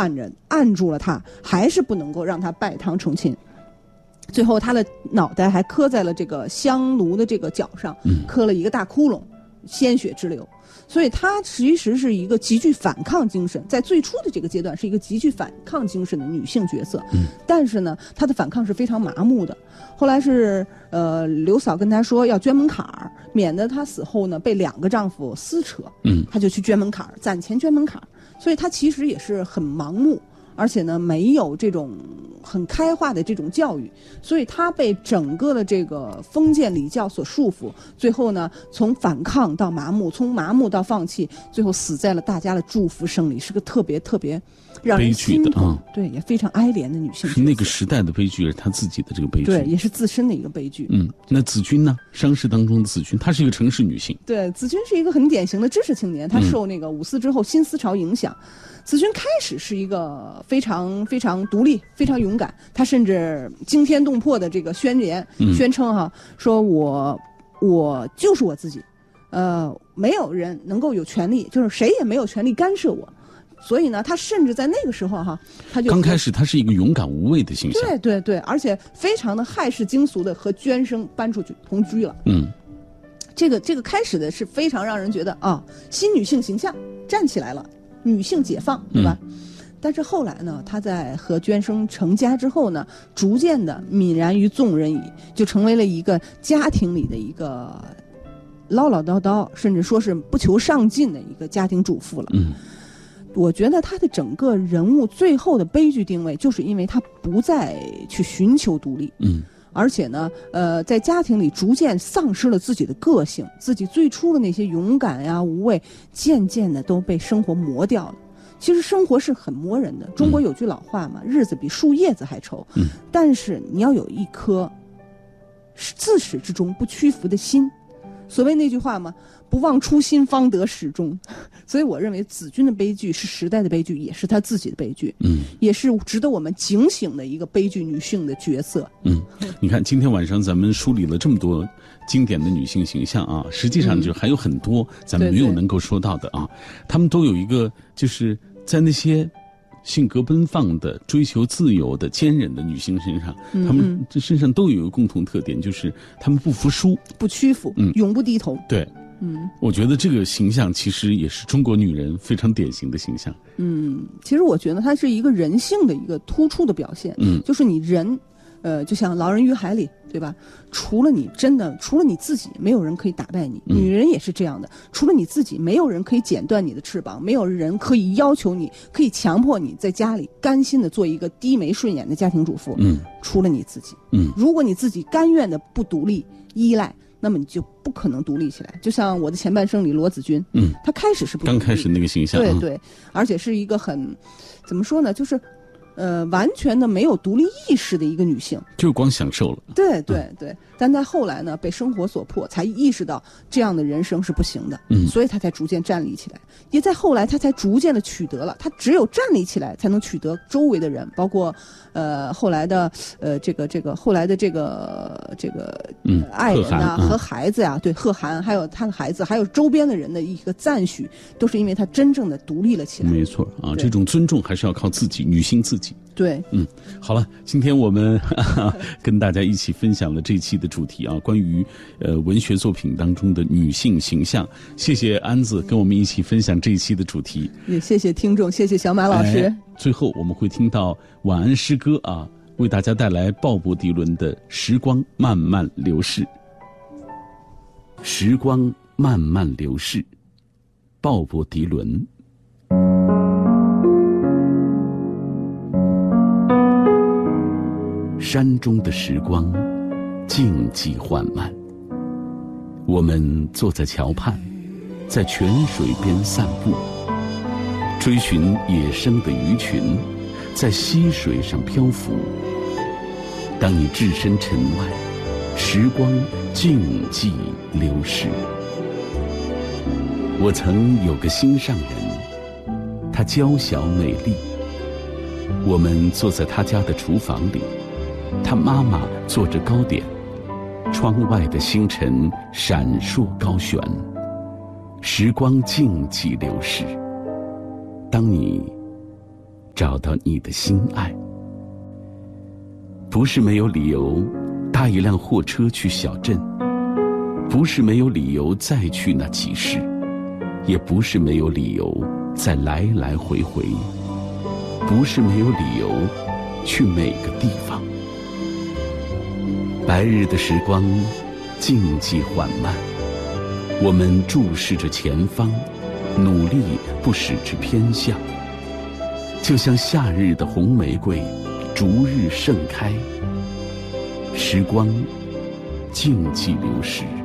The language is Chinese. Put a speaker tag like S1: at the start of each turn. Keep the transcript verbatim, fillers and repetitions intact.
S1: 按着按住了他，还是不能够让他拜堂成亲。最后他的脑袋还磕在了这个香炉的这个角上，磕了一个大窟窿，鲜血直流。所以他其实是一个极具反抗精神，在最初的这个阶段是一个极具反抗精神的女性角色，嗯，但是呢，她的反抗是非常麻木的。后来是呃，刘嫂跟她说要捐门槛儿，免得她死后呢被两个丈夫撕扯，嗯，她就去捐门槛儿，攒钱捐门槛儿。所以她其实也是很盲目，而且呢没有这种很开化的这种教育，所以他被整个的这个封建礼教所束缚，最后呢从反抗到麻木，从麻木到放弃，最后死在了大家的祝福声里，是个特别特别让人心痛，啊、对，也非常哀怜的女性。
S2: 是那个时代的悲剧，是她自己的这个悲剧，
S1: 对，也是自身的一个悲剧。
S2: 嗯，那子君呢？伤势当中的子君，她是一个城市女性。
S1: 对，子君是一个很典型的知识青年，她受那个五四之后新思潮影响。嗯，子君开始是一个非常非常独立、非常勇敢，他甚至惊天动魄的这个宣言、嗯、宣称哈，说我我就是我自己，呃，没有人能够有权利，就是谁也没有权利干涉我。所以呢，他甚至在那个时候哈，他就
S2: 刚开始他是一个勇敢无畏的形象，
S1: 对对对，而且非常的骇世惊俗的和娟生搬出去同居了。
S2: 嗯，
S1: 这个这个开始的是非常让人觉得啊，新女性形象站起来了。女性解放，对吧？嗯、但是后来呢，她在和娟生成家之后呢，逐渐的泯然于众人矣，就成为了一个家庭里的一个唠唠叨叨，甚至说是不求上进的一个家庭主妇了。
S2: 嗯，
S1: 我觉得她的整个人物最后的悲剧定位，就是因为她不再去寻求独立。
S2: 嗯。
S1: 而且呢，呃，在家庭里逐渐丧失了自己的个性，自己最初的那些勇敢呀、无畏，渐渐的都被生活磨掉了。其实生活是很磨人的，中国有句老话嘛，日子比树叶子还稠。
S2: 嗯。
S1: 但是你要有一颗自始至终不屈服的心。所谓那句话嘛，不忘初心方得始终。所以我认为子君的悲剧是时代的悲剧，也是他自己的悲剧，
S2: 嗯，
S1: 也是值得我们警醒的一个悲剧女性的角色。
S2: 嗯，你看今天晚上咱们梳理了这么多经典的女性形象啊，实际上就还有很多咱们没有能够说到的啊，她们都有一个就是在那些性格奔放的、追求自由的、坚韧的女性身上，
S1: 嗯、
S2: 她们这身上都有一个共同特点，就是她们不服输、
S1: 不屈服，嗯，永不低头。
S2: 对，
S1: 嗯，
S2: 我觉得这个形象其实也是中国女人非常典型的形象。
S1: 嗯，其实我觉得它是一个人性的一个突出的表现。
S2: 嗯，
S1: 就是你人，呃，就像《老人与海》里，对吧？除了你真的，除了你自己，没有人可以打败你。
S2: 嗯、
S1: 女人也是这样的，除了你自己，没有人可以剪断你的翅膀，没有人可以要求你，可以强迫你在家里甘心的做一个低眉顺眼的家庭主妇。
S2: 嗯，
S1: 除了你自己。
S2: 嗯，
S1: 如果你自己甘愿的不独立、依赖，那么你就不可能独立起来。就像我的前半生里罗子君，
S2: 嗯，
S1: 她开始是不独立，
S2: 刚开始那个形象，
S1: 对对，而且是一个很，怎么说呢，就是。呃，完全的没有独立意识的一个女性，
S2: 就是光享受了。
S1: 对对对，嗯、但在后来呢，被生活所迫，才意识到这样的人生是不行的，
S2: 嗯，
S1: 所以她才逐渐站立起来。也在后来，她才逐渐的取得了，她只有站立起来，才能取得周围的人，包括呃后来的呃这个这个后来的这个这个
S2: 嗯
S1: 爱人啊、
S2: 嗯、
S1: 和孩子呀、啊，对，贺涵还有他的孩子，还有周边的人的一个赞许，都是因为她真正的独立了起来。
S2: 没错啊，这种尊重还是要靠自己，女性自己。
S1: 对，
S2: 嗯，好了，今天我们哈哈跟大家一起分享了这一期的主题啊，关于呃文学作品当中的女性形象。谢谢安子跟我们一起分享这一期的主题，
S1: 也谢谢听众，谢谢小马老师。
S2: 哎、最后我们会听到晚安诗歌啊，为大家带来鲍勃迪伦的《时光慢慢流逝》。时光慢慢流逝，鲍勃迪伦。山中的时光静寂缓慢，我们坐在桥畔，在泉水边散步，追寻野生的鱼群，在溪水上漂浮。当你置身尘外，时光静寂流逝。我曾有个心上人，她娇小美丽，我们坐在她家的厨房里，他妈妈做着糕点，窗外的星辰闪烁高悬，时光静寂流逝。当你找到你的心爱。不是没有理由搭一辆货车去小镇，不是没有理由再去那集市，也不是没有理由再来来回回，不是没有理由去每个地方。白日的时光静寂缓慢，我们注视着前方，努力不使之偏向，就像夏日的红玫瑰逐日盛开，时光静寂流逝。